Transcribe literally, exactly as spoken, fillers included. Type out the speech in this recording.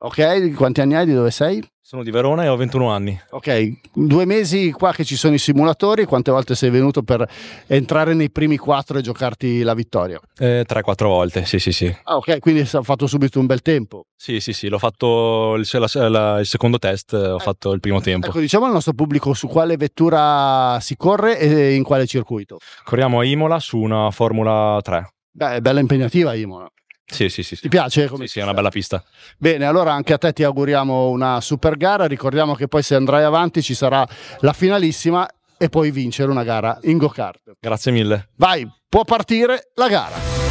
Ok, quanti anni hai, di dove sei? Sono di Verona e ho ventuno anni. Ok, due mesi qua che ci sono i simulatori, quante volte sei venuto per entrare nei primi quattro e giocarti la vittoria? Eh, tre quattro volte, sì sì sì. Ah, ok, quindi hai fatto subito un bel tempo. Sì sì sì, l'ho fatto il, la, la, il secondo test, ho fatto il primo tempo. Ecco, diciamo al nostro pubblico su quale vettura si corre e in quale circuito. Corriamo a Imola su una Formula tre. Beh, è bella impegnativa Imola. Sì, sì, sì. Ti piace? Come sì, sì, è una bella pista. Bene, allora anche a te ti auguriamo una super gara. Ricordiamo che poi se andrai avanti ci sarà la finalissima e puoi vincere una gara in go-kart. Grazie mille. Vai, può partire la gara.